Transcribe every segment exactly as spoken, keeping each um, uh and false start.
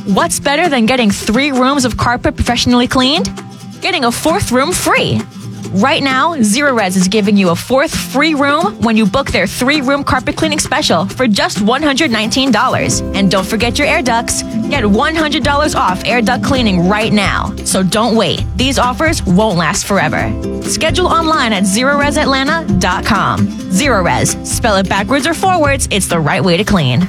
What's better than getting three rooms of carpet professionally cleaned? Getting a fourth room free. Right now, Zero Res is giving you a fourth free room when you book their three-room carpet cleaning special for just one hundred nineteen dollars. And don't forget your air ducts. Get one hundred dollars off air duct cleaning right now. So don't wait. These offers won't last forever. Schedule online at zero res atlanta dot com. Zero Res. Spell it backwards or forwards. It's the right way to clean.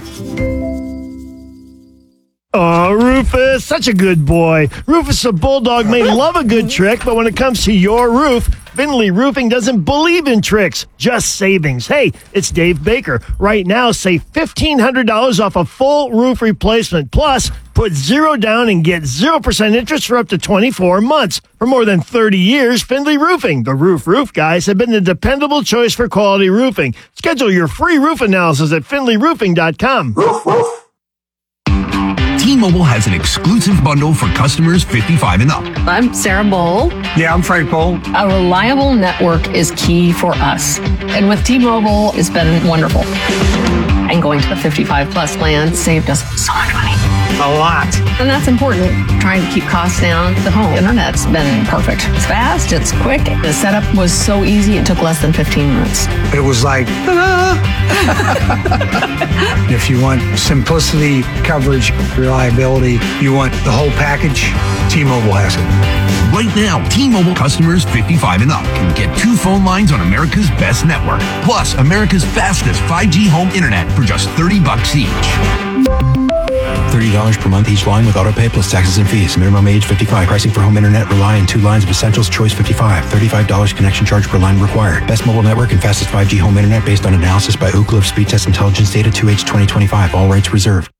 Oh, Rufus, such a good boy. Rufus the Bulldog may love a good trick, but when it comes to your roof, Finley Roofing doesn't believe in tricks, just savings. Hey, it's Dave Baker. Right now, save fifteen hundred dollars off a full roof replacement. Plus, put zero down and get zero percent interest for up to twenty-four months. For more than thirty years, Finley Roofing, the Roof Roof guys, have been the dependable choice for quality roofing. Schedule your free roof analysis at finley roofing dot com. Roof, roof. T-Mobile has an exclusive bundle for customers fifty-five and up. I'm Sarah Bowl. Yeah, I'm Frank Bowl. A reliable network is key for us. And with T-Mobile, it's been wonderful. And going to the fifty-five plus plan saved us so much money. A lot. And that's important. Trying to keep costs down. The home internet's been perfect. It's fast, it's quick. The setup was so easy, it took less than fifteen minutes. It was like, ta-da! If you want simplicity, coverage, reliability, you want the whole package, T-Mobile has it. Right now, T-Mobile customers fifty-five and up can get two phone lines on America's best network, plus America's fastest five G home internet for just thirty bucks each. thirty dollars per month each line with auto pay plus taxes and fees. Minimum age fifty-five. Pricing for home internet rely on two lines of Essentials Choice fifty-five. thirty-five dollars connection charge per line required. Best mobile network and fastest five G home internet based on analysis by Ookla of Speed Test Intelligence Data two H twenty twenty-five. All rights reserved.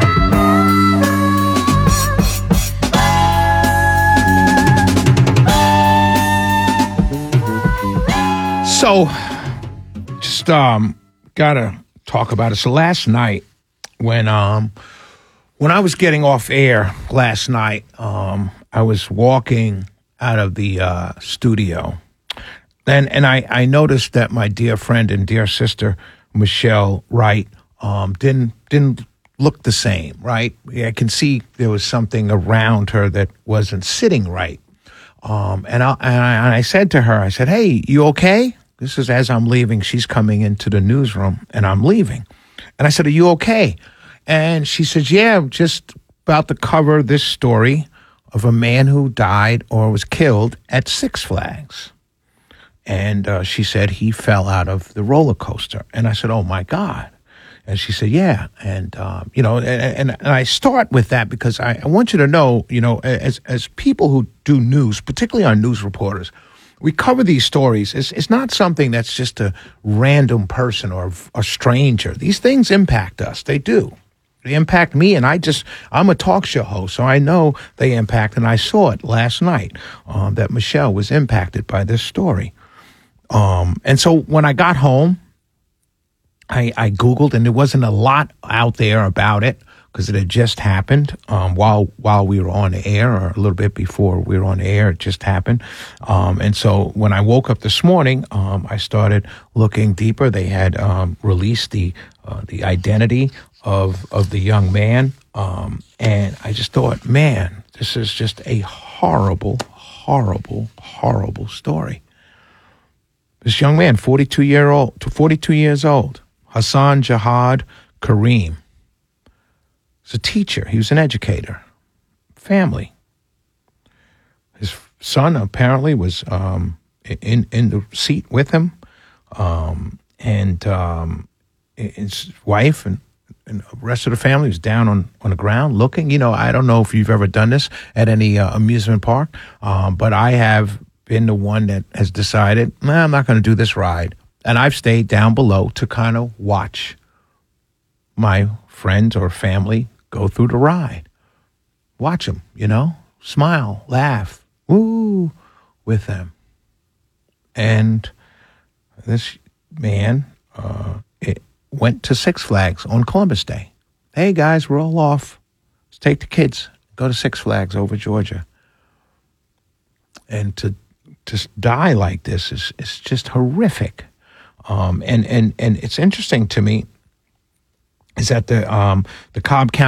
So, just um, gotta talk about it. So last night, when um, when I was getting off air last night, um, I was walking out of the uh, studio, and and I, I noticed that my dear friend and dear sister Michelle Wright um, didn't didn't look the same. Right, I can see there was something around her that wasn't sitting right. Um, and I and I, and I said to her, I said, "Hey, you okay?" This is as I'm leaving. She's coming into the newsroom, and I'm leaving. And I said, "Are you okay?" And she says, "Yeah, I'm just about to cover this story of a man who died or was killed at Six Flags." And uh, she said he fell out of the roller coaster. And I said, "Oh, my God." And she said, "Yeah." And, um, you know, and, and, and I start with that because I, I want you to know, you know, as, as people who do news, particularly our news reporters, we cover these stories. It's, it's not something that's just a random person or a stranger. These things impact us. They do. They impact me, and I just, I'm a talk show host, so I know they impact, and I saw it last night um, that Michelle was impacted by this story. Um, and so when I got home, I, I Googled, and there wasn't a lot out there about it because it had just happened um, while while we were on the air, or a little bit before we were on the air. It just happened. Um, and so when I woke up this morning, um, I started looking deeper. They had um, released the uh, the identity of of the young man, um, and I just thought, man, this is just a horrible, horrible, horrible story. This young man, forty-two year old, forty-two years old, Hassan Jihad Kareem. He's a teacher. He was an educator. Family. His son apparently was um, in in the seat with him, um, and um, his wife and, and the rest of the family was down on, on the ground looking. You know, I don't know if you've ever done this at any uh, amusement park, um, but I have been the one that has decided, nah, I'm not going to do this ride. And I've stayed down below to kind of watch my friends or family go through the ride. Watch them, you know, smile, laugh, woo, with them. And this man uh, it went to Six Flags on Columbus Day. Hey, guys, we're all off. Let's take the kids, go to Six Flags over Georgia. And to to die like this is, is just horrific. Um, and, and, and it's interesting to me is that the um, the Cobb County